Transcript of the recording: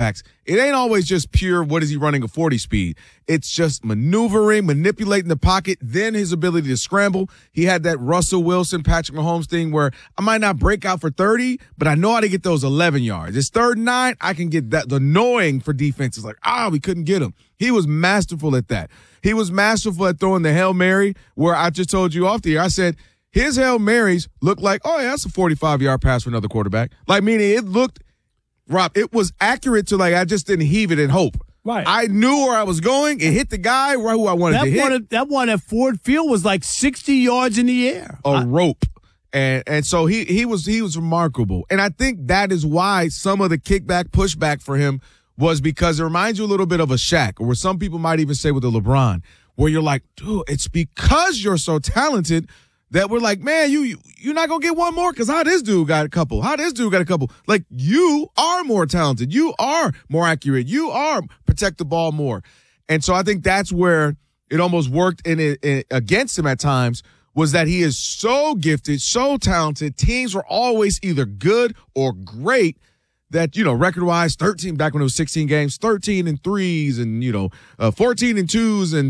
quarterbacks, it ain't always just pure what is he running a 40 speed. It's just maneuvering, manipulating the pocket, then his ability to scramble. He had that Russell Wilson, Patrick Mahomes thing where I might not break out for 30, but I know how to get those 11 yards. It's 3rd and 9, I can get that. The annoying for defenses like, we couldn't get him. He was masterful at that. He was masterful at throwing the Hail Mary where I just told you off the air. I said, his Hail Marys looked like, that's a 45-yard pass for another quarterback. Like, meaning it looked, Rob, it was accurate to I just didn't heave it in hope. Right. I knew where I was going. It hit the guy who I wanted to hit. That one at Ford Field was like 60 yards in the air. Rope. And so he was remarkable. And I think that is why some of the kickback, pushback for him was because it reminds you a little bit of a Shaq, or some people might even say with a LeBron, where you're like, dude, it's because you're so talented that we're like, man, you're not going to get one more because how this dude got a couple. Like, you are more talented. You are more accurate. You are protect the ball more. And so I think that's where it almost worked against him at times, was that he is so gifted, so talented. Teams were always either good or great. That, record-wise, 13, back when it was 16 games, 13 and 3s and, 14 and 2s and